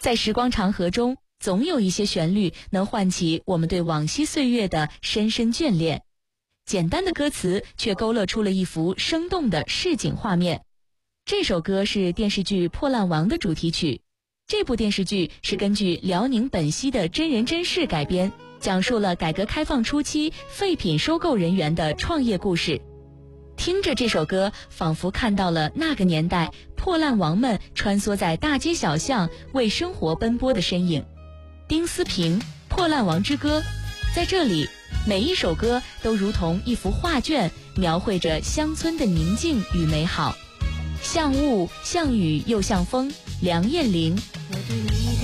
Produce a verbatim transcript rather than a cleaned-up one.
在时光长河中，总有一些旋律能唤起我们对往昔岁月的深深眷恋。简单的歌词却勾勒出了一幅生动的市井画面。这首歌是电视剧《破烂王》的主题曲。这部电视剧是根据辽宁本溪的真人真事改编，讲述了改革开放初期废品收购人员的创业故事。听着这首歌，仿佛看到了那个年代破烂王们穿梭在大街小巷为生活奔波的身影。丁思平《破烂王之歌》，在这里每一首歌都如同一幅画卷，描绘着乡村的宁静与美好。像雾像雨又像风，梁艳玲。 我对你